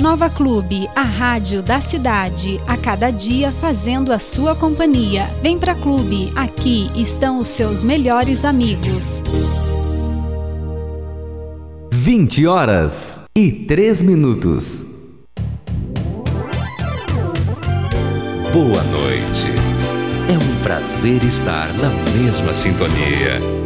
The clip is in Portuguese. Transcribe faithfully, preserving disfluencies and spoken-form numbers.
Nova Clube, a rádio da cidade, a cada dia fazendo a sua companhia. Vem pra Clube, aqui estão os seus melhores amigos. vinte horas e três minutos. Boa noite. É um prazer estar na mesma sintonia.